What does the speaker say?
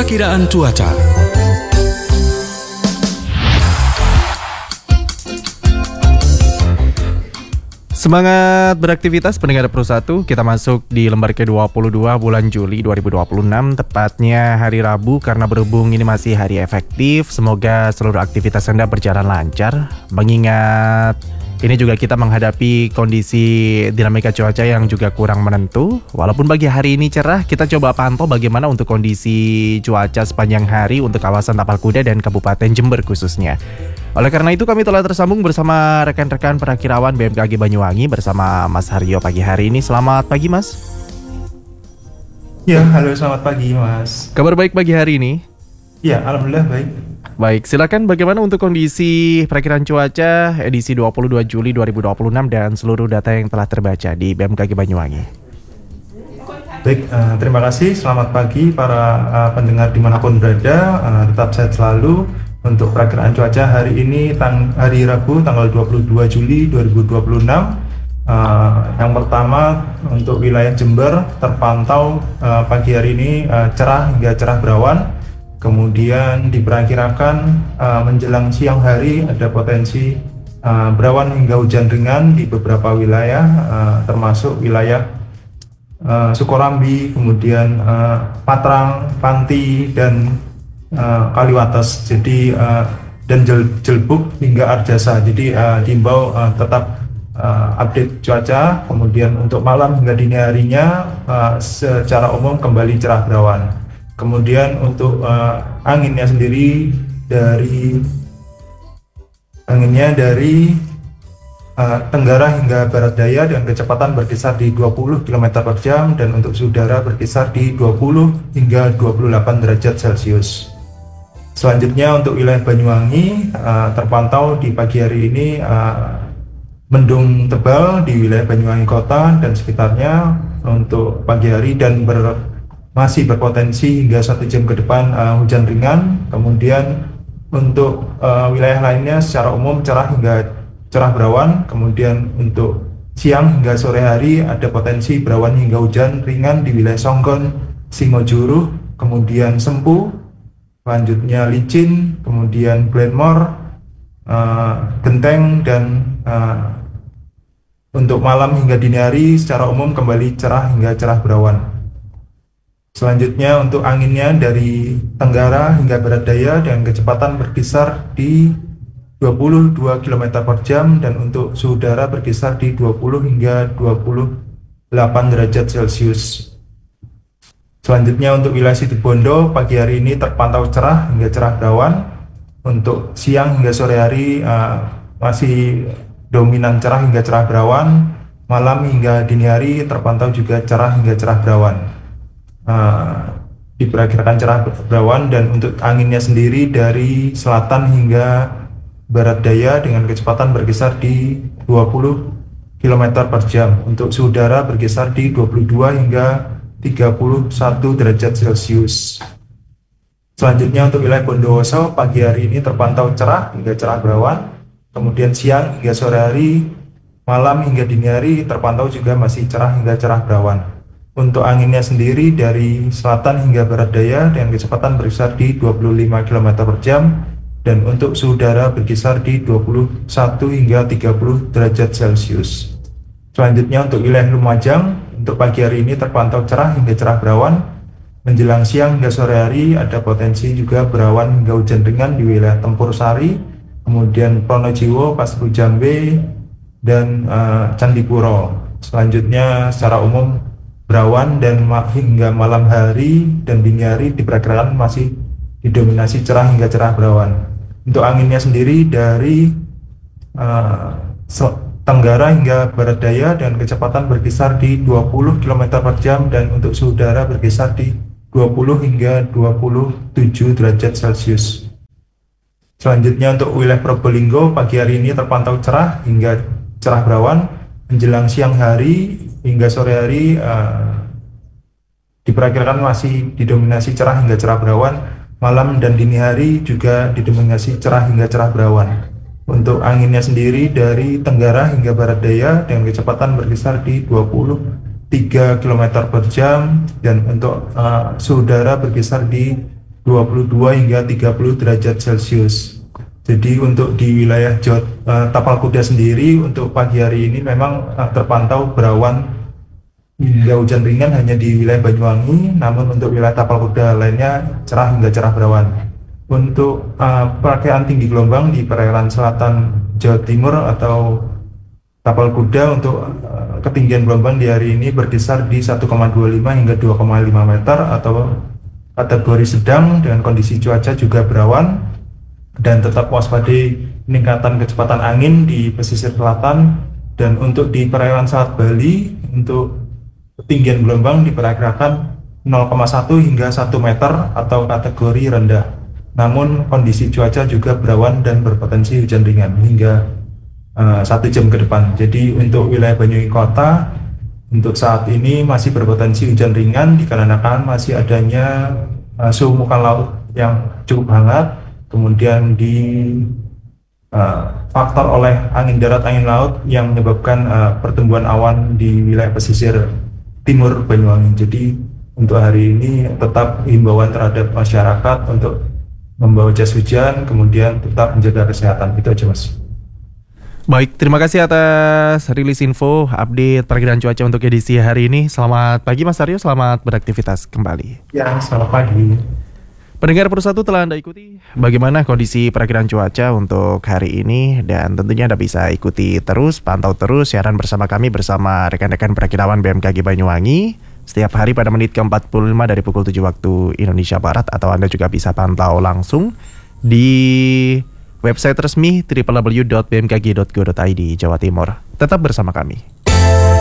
Perakiraan cuaca. Semangat beraktivitas pendengar Pro 1, kita masuk di lembar ke-22 bulan Juli 2026, tepatnya hari Rabu. Karena berhubung ini masih hari efektif, semoga seluruh aktivitas Anda berjalan lancar. Mengingat ini juga kita menghadapi kondisi dinamika cuaca yang juga kurang menentu. Walaupun pagi hari ini cerah, kita coba pantau bagaimana untuk kondisi cuaca sepanjang hari untuk kawasan Tapal Kuda dan Kabupaten Jember khususnya. Oleh karena itu kami telah tersambung bersama rekan-rekan perakirawan BMKG Banyuwangi bersama Mas Haryo pagi hari ini. Selamat pagi Mas. Ya, halo, selamat pagi Mas. Kabar baik pagi hari ini? Ya, alhamdulillah baik. Baik, silakan bagaimana untuk kondisi perakiraan cuaca edisi 22 Juli 2026 dan seluruh data yang telah terbaca di BMKG Banyuwangi. Baik, terima kasih. Selamat pagi para pendengar dimanapun berada. Tetap sehat selalu. Untuk perakiraan cuaca hari ini hari Rabu tanggal 22 Juli 2026. Yang pertama untuk wilayah Jember terpantau pagi hari ini cerah hingga cerah berawan. Kemudian diperkirakan menjelang siang hari ada potensi berawan hingga hujan ringan di beberapa wilayah, termasuk wilayah Sukorambi, kemudian Patrang, Panti, dan Kaliwates, jadi dan Jelbuk hingga Arjasa. Jadi diimbau tetap update cuaca. Kemudian untuk malam hingga dini harinya secara umum kembali cerah berawan. Kemudian untuk anginnya sendiri dari tenggara hingga barat daya dengan kecepatan berkisar di 20 km per jam dan untuk suhu udara berkisar di 20 hingga 28 derajat Celcius. Selanjutnya untuk wilayah Banyuwangi terpantau di pagi hari ini mendung tebal di wilayah Banyuwangi Kota dan sekitarnya untuk pagi hari dan masih berpotensi hingga 1 jam ke depan hujan ringan. Kemudian untuk wilayah lainnya secara umum cerah hingga cerah berawan. Kemudian untuk siang hingga sore hari ada potensi berawan hingga hujan ringan di wilayah Songgon, Singojuru, kemudian Sempu, selanjutnya Licin, kemudian Glenmore, Genteng, dan untuk malam hingga dini hari secara umum kembali cerah hingga cerah berawan. Selanjutnya untuk anginnya dari tenggara hingga barat daya dengan kecepatan berkisar di 22 km per jam dan untuk suhu udara berkisar di 20 hingga 28 derajat Celcius. Selanjutnya untuk wilayah Situbondo pagi hari ini terpantau cerah hingga cerah berawan. Untuk siang hingga sore hari masih dominan cerah hingga cerah berawan. Malam hingga dini hari terpantau juga cerah hingga cerah berawan. Diperkirakan cerah berawan dan untuk anginnya sendiri dari selatan hingga barat daya dengan kecepatan berkisar di 20 km per jam. Untuk suhu udara berkisar di 22 hingga 31 derajat Celcius. Selanjutnya untuk wilayah Bondowoso pagi hari ini terpantau cerah hingga cerah berawan. Kemudian siang hingga sore hari, malam hingga dini hari terpantau juga masih cerah hingga cerah berawan. Untuk anginnya sendiri dari selatan hingga barat daya dengan kecepatan berkisar di 25 km per jam dan untuk suhu udara berkisar di 21 hingga 30 derajat Celcius. Selanjutnya untuk wilayah Lumajang untuk pagi hari ini terpantau cerah hingga cerah berawan. Menjelang siang hingga sore hari ada potensi juga berawan hingga hujan ringan di wilayah Tempur Sari, kemudian Pronojiwo, Pasru Jambe, dan Candipuro. Selanjutnya secara umum berawan dan hingga malam hari dan dini hari diperkirakan masih didominasi cerah hingga cerah berawan. Untuk anginnya sendiri dari tenggara hingga barat daya dengan kecepatan berkisar di 20 km per jam dan untuk suhu udara berkisar di 20 hingga 27 derajat Celcius. Selanjutnya untuk wilayah Probolinggo pagi hari ini terpantau cerah hingga cerah berawan. Menjelang siang hari hingga sore hari diperkirakan masih didominasi cerah hingga cerah berawan. Malam dan dini hari juga didominasi cerah hingga cerah berawan. Untuk anginnya sendiri dari tenggara hingga barat daya dengan kecepatan berkisar di 23 km per jam dan untuk suhu udara berkisar di 22 hingga 30 derajat Celcius. Jadi untuk di wilayah Tapal Kuda sendiri untuk pagi hari ini memang terpantau berawan hingga hujan ringan hanya di wilayah Banyuwangi, namun untuk wilayah Tapal Kuda lainnya cerah hingga cerah berawan. Untuk perkiraan tinggi gelombang di perairan selatan Jawa Timur atau Tapal Kuda untuk ketinggian gelombang di hari ini berkisar di 1,25 hingga 2,5 meter atau kategori sedang dengan kondisi cuaca juga berawan, dan tetap waspadai peningkatan kecepatan angin di pesisir selatan. Dan untuk di perairan Selat Bali untuk ketinggian gelombang diperkirakan 0,1 hingga 1 meter atau kategori rendah. Namun kondisi cuaca juga berawan dan berpotensi hujan ringan hingga 1 jam ke depan. Jadi untuk wilayah Banyuwangi Kota untuk saat ini masih berpotensi hujan ringan dikarenakan masih adanya suhu muka laut yang cukup hangat, kemudian faktor oleh angin darat angin laut yang menyebabkan pertumbuhan awan di wilayah pesisir timur Banyuwangi. Jadi untuk hari ini tetap himbauan terhadap masyarakat untuk membawa jas hujan, kemudian tetap menjaga kesehatan. Itu aja, Mas. Baik, terima kasih atas rilis info update perakiraan cuaca untuk edisi hari ini. Selamat pagi Mas Aryo, selamat beraktivitas kembali. Ya, selamat pagi. Pendengar Persatu, telah Anda ikuti bagaimana kondisi perakiraan cuaca untuk hari ini, dan tentunya Anda bisa ikuti terus, pantau terus siaran bersama kami bersama rekan-rekan perakiraan BMKG Banyuwangi setiap hari pada menit ke-45 dari pukul 7 waktu Indonesia Barat, atau Anda juga bisa pantau langsung di website resmi www.bmkg.go.id Jawa Timur. Tetap bersama kami.